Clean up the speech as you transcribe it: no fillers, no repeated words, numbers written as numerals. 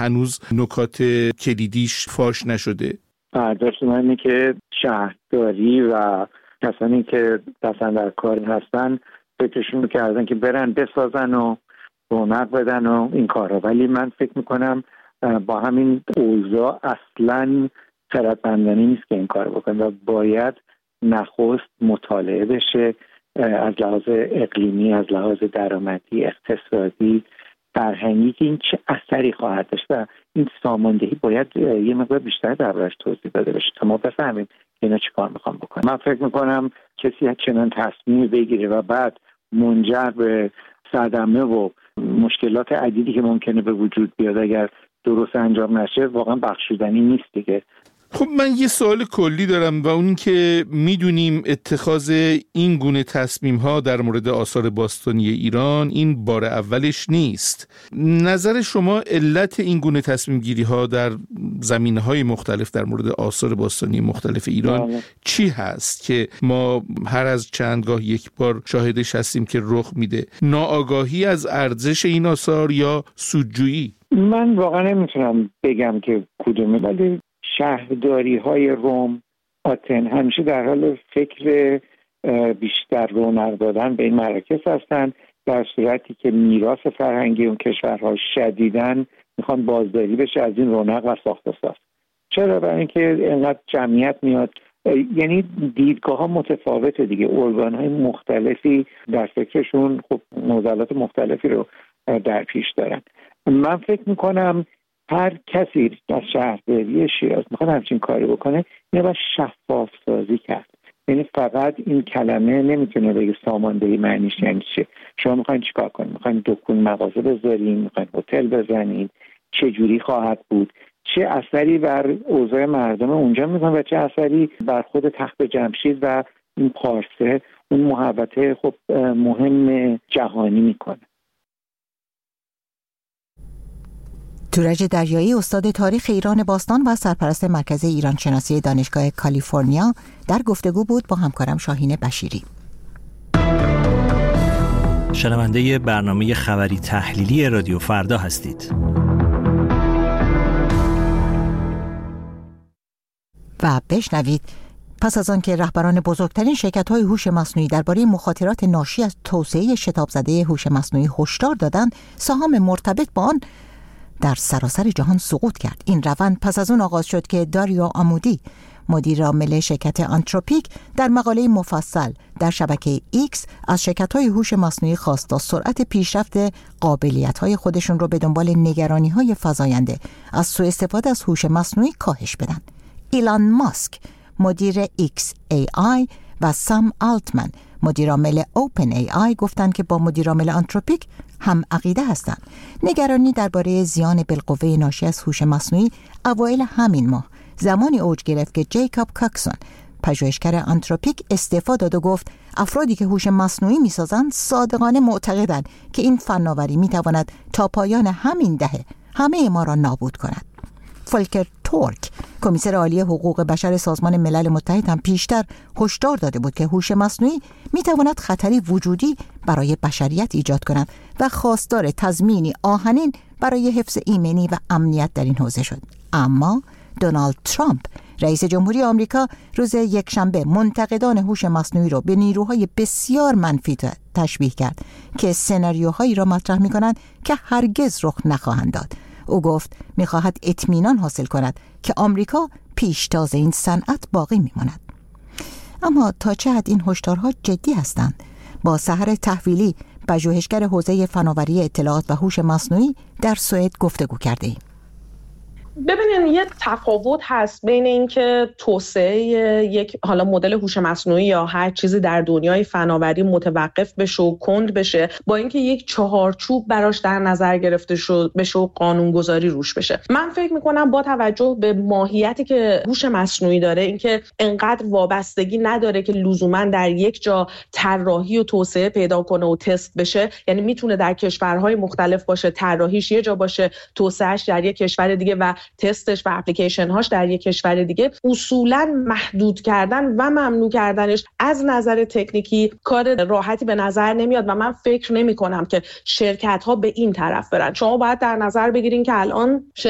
هنوز نکات کلیدیش فاش نشده؟ برداشت من اینه که شهرداری و کسانی که دستن در کار هستن فکرشون رو کردن که برن بسازن و رونق بدن و این کارا، ولی من فکر میکنم با همین اوضاع اصلاً خردمندانه نیست که این کار بکنه و باید نخست مطالعه بشه از لحاظ اقلیمی، از لحاظ درآمدی، اقتصادی، فرهنگی که این چه اثری خواهد داشت و این ساماندهی باید یه مقدار بیشتر دربارش توضیح داده بشه تا ما بفهمیم اینا چی کار میخوام بکنم. من فکر میکنم کسی چنان تصمیمی بگیره و بعد منجر به صدمه و مشکلات عدیدی که ممکنه به وجود بیاد اگر درست انجام نشه واقعا بخشودنی نیست دیگه. خب من یه سوال کلی دارم و اون که میدونیم اتخاذ این گونه تصمیم ها در مورد آثار باستانی ایران این بار اولش نیست. نظر شما علت این گونه تصمیم گیری ها در زمینه های مختلف در مورد آثار باستانی مختلف ایران چی هست که ما هر از چندگاه یک بار شاهدش هستیم که رخ میده؟ ناآگاهی از ارزش این آثار یا سودجویی؟ من واقعا نمیتونم بگم که کدومه، ولی شهرداری های روم، آتن همیشه در حال فکر بیشتر رونق دادن به این مراکز هستن، در صورتی که میراث فرهنگی اون کشورها شدیداً میخوان بازداری بشه از این رونق و ساخت و ساز. چرا؟ برای اینکه اینقدر جمعیت میاد، یعنی دیدگاه ها متفاوته دیگه، ارگان های مختلفی در فکرشون خب نظرات مختلفی رو در پیش دارن. من فکر میکنم هر کسی در شهرداری شیراز میخواد همچین کاری بکنه اینو باید شفاف سازی کرد. یعنی فقط این کلمه نمیتونه بگه ساماندهی معنیش یعنی چه. شما میخواین چیکار کنید؟ میخواین دکون مغازه بذارین؟ میخواین هتل بزنین؟ چه جوری خواهد بود؟ چه اثری بر اوضاع مردم اونجا میکنه و چه اثری بر خود تخت جمشید و این پارسه اون محوطه خب مهم جهانی میکنه. تورج دریایی، استاد تاریخ ایران باستان و سرپرست مرکز ایران شناسی دانشگاه کالیفرنیا، در گفتگو بود با همکارم شاهین بشیری. شنونده برنامه خبری تحلیلی رادیو فردا هستید. و بشنوید پس از آن که رهبران بزرگترین شرکت‌های هوش مصنوعی درباره مخاطرات ناشی از توسعه شتاب زده هوش مصنوعی هشدار دادند، سهام مرتبط با آن در سراسر جهان سقوط کرد. این روند پس از اون آغاز شد که داریو آمودی، مدیر عامل شرکت آنتروپیک، در مقاله مفصل در شبکه ایکس از شرکت‌های هوش مصنوعی خواست تا سرعت پیشرفت قابلیت‌های خودشون رو به دنبال نگرانی‌های فزاینده از سوء استفاده از هوش مصنوعی کاهش بدن. ایلان ماسک، مدیر XAI و سام آلتمن، مدیر عامل اوپن ای آی، گفتند که با مدیر عامل آنتروپیک هم عقیده هستند. نگرانی درباره زیان بالقوه ناشی از هوش مصنوعی اوایل همین ماه زمانی اوج گرفت که جیکاب کاکسون، پژوهشگر آنتروپیک، استعفا داد و گفت افرادی که هوش مصنوعی می‌سازند صادقانه معتقدند که این فناوری می‌تواند تا پایان همین دهه همه ما را نابود کند. فولکر تورک، کمیسر عالی حقوق بشر سازمان ملل متحد، هم پیشتر هشدار داده بود که هوش مصنوعی میتواند خطری وجودی برای بشریت ایجاد کند و خواستار تضمینی آهنین برای حفظ ایمنی و امنیت در این حوزه شد. اما دونالد ترامپ، رئیس جمهوری آمریکا، روز یکشنبه منتقدان هوش مصنوعی را به نیروهای بسیار منفی تشبیه کرد که سناریوهایی را مطرح می‌کنند که هرگز رخ نخواهند داد. او گفت می‌خواهد اطمینان حاصل کند که آمریکا پیشتاز این صنعت باقی می‌ماند. اما تا چه حد این هشدارها جدی هستند؟ با سحر تحویلی، پژوهشگر حوزه فناوری اطلاعات و هوش مصنوعی، در سوئد گفتگو کرده‌ایم. ببینین یه تفاوت هست بین اینکه توسعه یک حالا مدل هوش مصنوعی یا هر چیزی در دنیای فناوری متوقف بشه و کند بشه با اینکه یک چهارچوب براش در نظر گرفته بشه و قانونگذاری روش بشه. من فکر میکنم با توجه به ماهیتی که هوش مصنوعی داره، اینکه انقدر وابستگی نداره که لزوما در یک جا طراحی و توسعه پیدا کنه و تست بشه، یعنی میتونه در کشورهای مختلف باشه، طراحیش یه جا باشه، توسعهش در یک کشور دیگه و تستش و اپلیکیشن هاش در یک کشور دیگه. اصولاً محدود کردن و ممنوع کردنش از نظر تکنیکی کار راحتی به نظر نمیاد و من فکر نمی کنم که شرکت ها به این طرف برن. شما باید در نظر بگیرین که الان